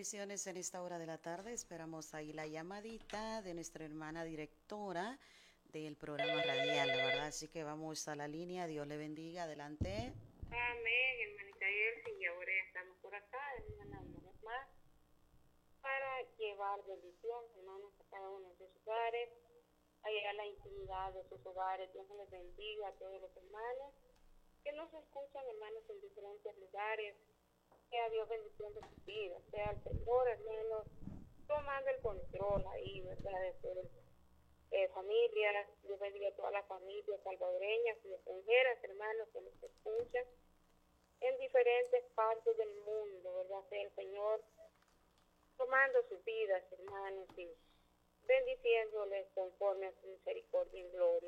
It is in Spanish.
bendiciones en esta hora de la tarde. Esperamos ahí la llamadita de nuestra hermana directora del programa radial, la verdad. Así que vamos a la línea. Dios le bendiga. Adelante. Amén, hermanita Elsie, y ahora estamos por acá, hermana, una vez más, para llevar bendición, hermanos, a cada uno de sus hogares, a llegar a la intimidad de sus hogares. Dios les bendiga a todos los hermanos que nos escuchan, hermanos, en diferentes lugares. Sea Dios bendiciendo sus vidas, sea el Señor, hermanos, tomando el control ahí, ¿verdad? De sus familias. Dios bendiga a todas las familias salvadoreñas y extranjeras, hermanos, que nos escuchan en diferentes partes del mundo, ¿verdad? Sea el Señor tomando sus vidas, hermanos, y bendiciéndoles conforme a su misericordia y gloria.